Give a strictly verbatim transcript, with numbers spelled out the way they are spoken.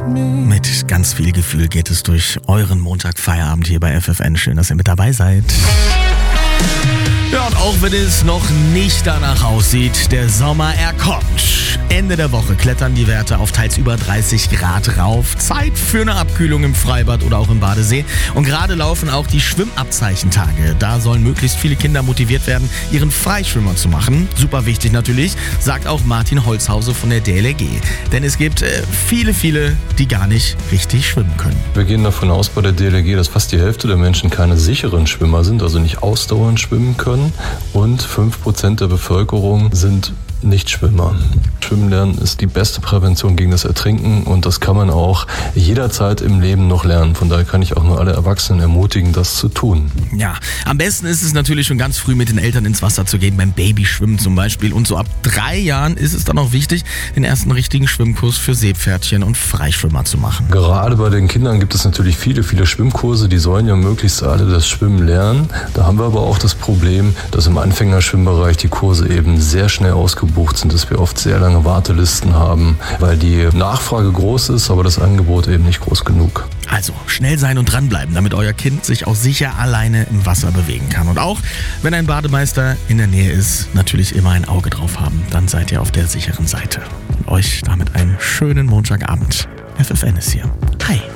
Mit ganz viel Gefühl geht es durch euren Montagfeierabend hier bei F F N. Schön, dass ihr mit dabei seid. Ja, und auch wenn es noch nicht danach aussieht, der Sommer, er kommt. Ende der Woche klettern die Werte auf teils über dreißig Grad rauf. Zeit für eine Abkühlung im Freibad oder auch im Badesee. Und gerade laufen auch die Schwimmabzeichentage. Da sollen möglichst viele Kinder motiviert werden, ihren Freischwimmer zu machen. Super wichtig natürlich, sagt auch Martin Holzhause von der D L R G. Denn es gibt äh, viele, viele, die gar nicht richtig schwimmen können. Wir gehen davon aus bei der D L R G, dass fast die Hälfte der Menschen keine sicheren Schwimmer sind, also nicht ausdauernd schwimmen können. Und fünf Prozent der Bevölkerung sind Nichtschwimmer. Schwimmen lernen ist die beste Prävention gegen das Ertrinken und das kann man auch jederzeit im Leben noch lernen. Von daher kann ich auch nur alle Erwachsenen ermutigen, das zu tun. Ja, am besten ist es natürlich schon ganz früh mit den Eltern ins Wasser zu gehen, beim Babyschwimmen zum Beispiel. Und so ab drei Jahren ist es dann auch wichtig, den ersten richtigen Schwimmkurs für Seepferdchen und Freischwimmer zu machen. Gerade bei den Kindern gibt es natürlich viele, viele Schwimmkurse, die sollen ja möglichst alle das Schwimmen lernen. Da haben wir aber auch das Problem, dass im Anfängerschwimmbereich die Kurse eben sehr schnell ausgebucht sind, dass wir oft sehr lange Wartelisten haben, weil die Nachfrage groß ist, aber das Angebot eben nicht groß genug. Also schnell sein und dranbleiben, damit euer Kind sich auch sicher alleine im Wasser bewegen kann. Und auch, wenn ein Bademeister in der Nähe ist, natürlich immer ein Auge drauf haben. Dann seid ihr auf der sicheren Seite. Und euch damit einen schönen Montagabend. F F N ist hier. Hi.